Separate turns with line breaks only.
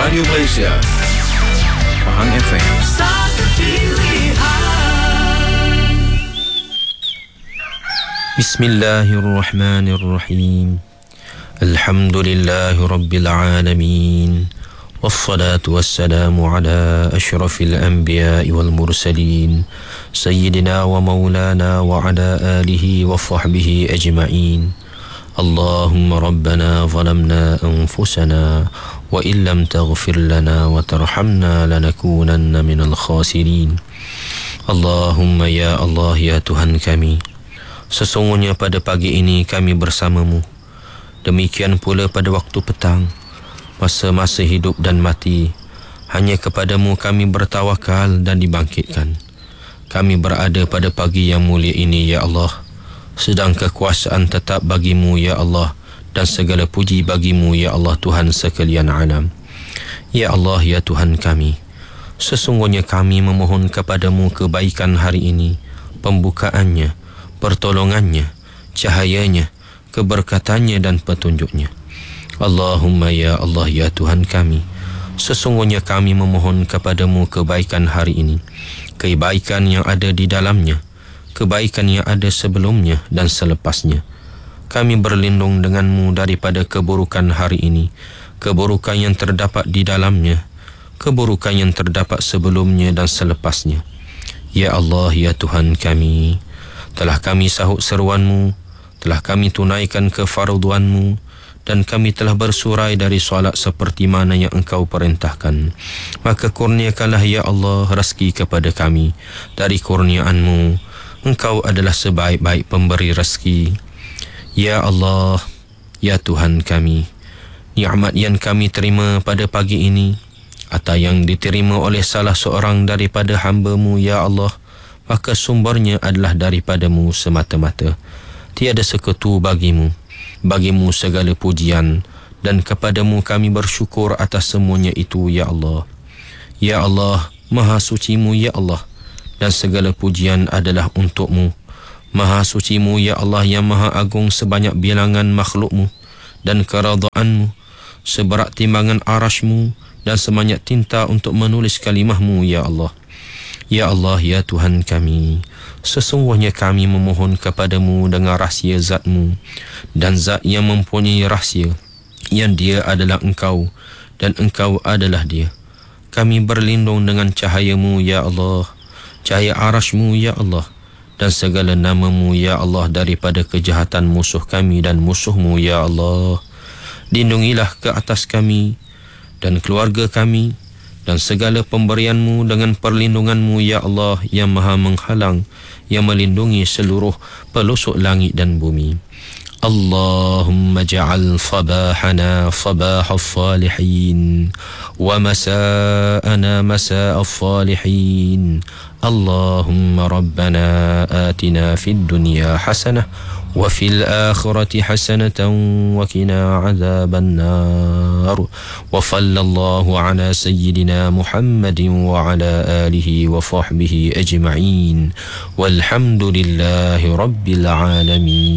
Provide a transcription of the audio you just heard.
Radio Malaysia, Pahang FM.
Satu pilihan.
Bismillahirrahmanirrahim. Alhamdulillahi Rabbil Alamin. Wassalatu wassalamu ala ashrafil anbiya'i wal mursalin Sayyidina wa maulana wa ala alihi wa sahbihi ajma'in. Allahumma rabbana zalamna anfusana wa illam taghfir lana wa tarhamna lanakunanna minal khasirin. Allahumma ya Allah, ya Tuhan kami, sesungguhnya pada pagi ini kami bersamamu. Demikian pula pada waktu petang, masa-masa hidup dan mati, hanya kepadamu kami bertawakal dan dibangkitkan. Kami berada pada pagi yang mulia ini, ya Allah, sedang kekuasaan tetap bagimu, ya Allah, dan segala puji bagimu, ya Allah, Tuhan sekalian alam. Ya Allah, ya Tuhan kami, sesungguhnya kami memohon kepadamu kebaikan hari ini, pembukaannya, pertolongannya, cahayanya, keberkatannya dan petunjuknya. Allahumma ya Allah, ya Tuhan kami, sesungguhnya kami memohon kepadamu kebaikan hari ini, kebaikan yang ada di dalamnya, kebaikan yang ada sebelumnya dan selepasnya. Kami berlindung denganmu daripada keburukan hari ini, keburukan yang terdapat di dalamnya, keburukan yang terdapat sebelumnya dan selepasnya. Ya Allah, ya Tuhan kami, telah kami sahut seruanmu, telah kami tunaikan kefarduanmu, dan kami telah bersurai dari solat seperti mana yang engkau perintahkan. Maka kurniakanlah ya Allah rezeki kepada kami dari kurniaanmu. Engkau adalah sebaik-baik pemberi rezeki. Ya Allah, ya Tuhan kami, nikmat yang kami terima pada pagi ini atau yang diterima oleh salah seorang daripada hamba-Mu, ya Allah, maka sumbernya adalah daripadamu semata-mata. Tiada sekutu bagimu, bagimu segala pujian, dan kepadamu kami bersyukur atas semuanya itu, ya Allah. Ya Allah, maha sucimu, ya Allah, dan segala pujian adalah untukmu. Maha sucimu, ya Allah, yang maha agung sebanyak bilangan makhlukmu, dan keredaanmu seberat timbangan arasmu, dan sebanyak tinta untuk menulis kalimahmu, ya Allah. Ya Allah, ya Tuhan kami, sesungguhnya kami memohon kepadamu dengan rahsia zatmu dan zat yang mempunyai rahsia, yang dia adalah engkau dan engkau adalah dia. Kami berlindung dengan cahayamu, ya Allah, cahaya arasmu, ya Allah, dan segala namamu, ya Allah, daripada kejahatan musuh kami dan musuhmu, ya Allah. Lindungilah ke atas kami dan keluarga kami dan segala pemberianmu dengan perlindunganmu, ya Allah, yang maha menghalang, yang melindungi seluruh pelosok langit dan bumi. Allahumma ja'al sabahana sabah as-salihin wa masa'ana masa'a as-salihin. Allahumma rabbana atina fid dunya hasanah wa fil akhirati hasanatan wa qina adzaban nar. Wa sallallahu ala sayyidina Muhammadin wa ala alihi wa sahbihi ajma'in. Walhamdulillahi rabbil alamin.